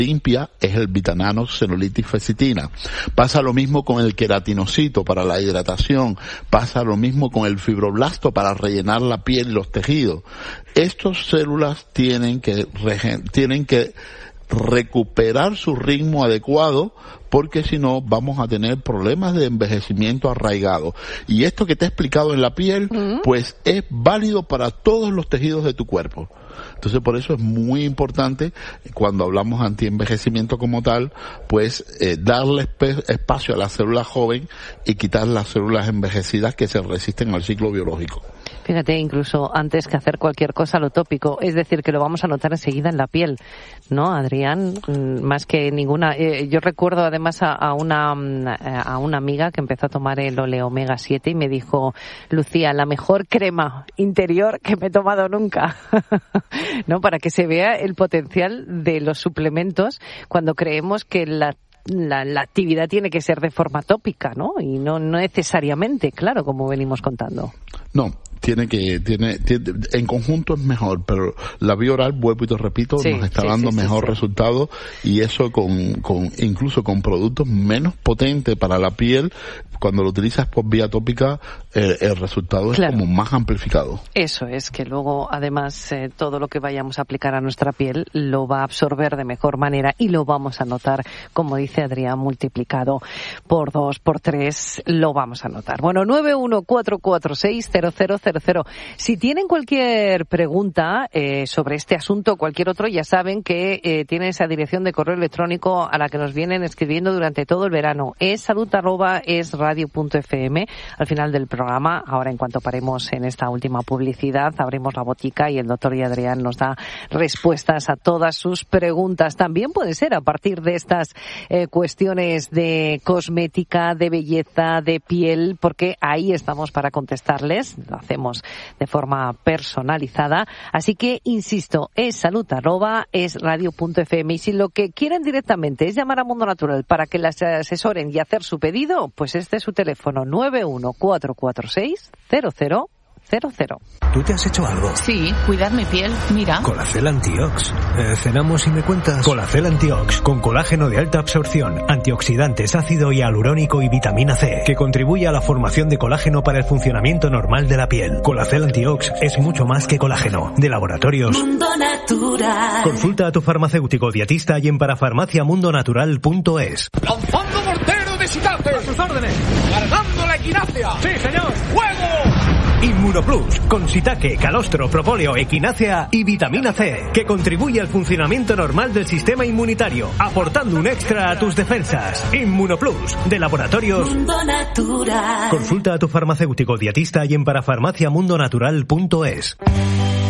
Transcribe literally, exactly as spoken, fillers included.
limpia es el Vitanano Celulitis Fecitina. Pasa lo mismo con el queratinocito para la hidratación, pasa lo mismo con el fibroblasto para rellenar la piel y los tejidos. Estas células tienen que regen- tienen que recuperar su ritmo adecuado, porque si no vamos a tener problemas de envejecimiento arraigado. Y esto que te he explicado en la piel, uh-huh. pues es válido para todos los tejidos de tu cuerpo. Entonces por eso es muy importante, cuando hablamos antienvejecimiento como tal, pues eh, darle espe- espacio a la célula joven y quitar las células envejecidas que se resisten al ciclo biológico. Fíjate, incluso antes que hacer cualquier cosa, lo tópico, es decir, que lo vamos a notar enseguida en la piel, ¿no, Adrián? Más que ninguna. Eh, yo recuerdo además a, a una a una amiga que empezó a tomar el Ole Omega siete y me dijo: Lucía, la mejor crema interior que me he tomado nunca. ¿No? Para que se vea el potencial de los suplementos cuando creemos que la La, la actividad tiene que ser de forma tópica, ¿no? Y no, no necesariamente, claro, como venimos contando. No, tiene que, tiene, tiene, en conjunto es mejor, pero la vía oral, vuelvo y te repito, sí, nos está sí, dando sí, mejor sí, resultado, y eso con, con, incluso con productos menos potentes para la piel, cuando lo utilizas por vía tópica, eh, el resultado es claro. como más amplificado. Eso es, que luego además eh, todo lo que vayamos a aplicar a nuestra piel lo va a absorber de mejor manera y lo vamos a notar, como dice Adrián, multiplicado por dos, por tres, lo vamos a notar. Bueno, nueve uno cuatro cuatro seis cero cero cero cero. Si tienen cualquier pregunta eh, sobre este asunto o cualquier otro, ya saben que eh, tienen esa dirección de correo electrónico a la que nos vienen escribiendo durante todo el verano. Es salud arroba es radio punto f m. Al final del programa, ahora en cuanto paremos en esta última publicidad, abrimos la botica y el doctor y Adrián nos da respuestas a todas sus preguntas. También puede ser a partir de estas eh, cuestiones de cosmética, de belleza, de piel, porque ahí estamos para contestarles. Lo hacemos de forma personalizada. Así que, insisto, es salud arroba es radio punto f m. Y si lo que quieren directamente es llamar a Mundo Natural para que las asesoren y hacer su pedido, pues este es su teléfono: nueve uno cuatro cuatro seis cero cero cero cero. ¿Tú te has hecho algo? Sí, cuidar mi piel, mira. Colacel Antiox. Eh, ¿Cenamos y me cuentas? Colacel Antiox, con colágeno de alta absorción, antioxidantes, ácido hialurónico y vitamina C, que contribuye a la formación de colágeno para el funcionamiento normal de la piel. Colacel Antiox es mucho más que colágeno. De Laboratorios Mundo Natural. Consulta a tu farmacéutico dietista y en parafarmacia mundo natural punto es. ¡Lanzando mortero de Shitate! ¡A sus órdenes! ¡Cargando la equinacia! ¡Sí, señor! ¡Fuego! Inmunoplus, con shiitake, calostro, propóleo, equinácea y vitamina C, que contribuye al funcionamiento normal del sistema inmunitario, aportando un extra a tus defensas. Inmunoplus, de Laboratorios Mundo Natural. Consulta a tu farmacéutico dietista y en parafarmacia mundo natural punto es.